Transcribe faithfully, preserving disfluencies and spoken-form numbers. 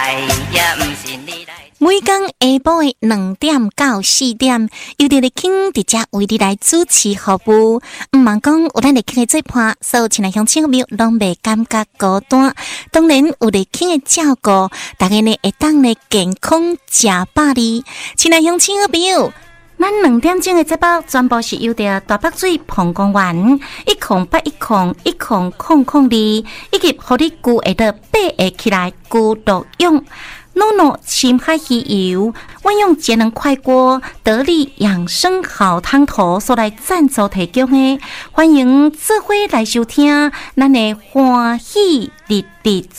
每天下晡的两点到四點，由着立慶佇遮為你來主持服務。毋茫講有咱立慶的做伴，所有親愛鄉親朋友攏袂感覺孤單。當然有立慶的照顧，大家呢會當呢健康食飽哩。親愛鄉親朋友，咱兩點鐘的節目全部是由着大北水澎公園一空八一空一空空空二，以及互你具會得八個起來具獨用。諾諾深海魚油，運用節能快鍋得力養生好湯頭所來贊助提供的，歡迎智慧來收聽，咱的歡喜日日